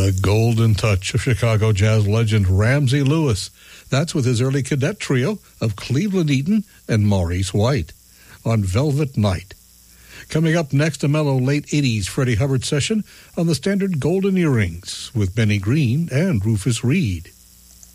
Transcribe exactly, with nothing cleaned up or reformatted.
The golden touch of Chicago jazz legend Ramsey Lewis. That's with his early cadet trio of Cleveland Eaton and Maurice White on Velvet Night. Coming up next, a mellow late eighties Freddie Hubbard session on the standard Golden Earrings with Benny Green and Rufus Reid.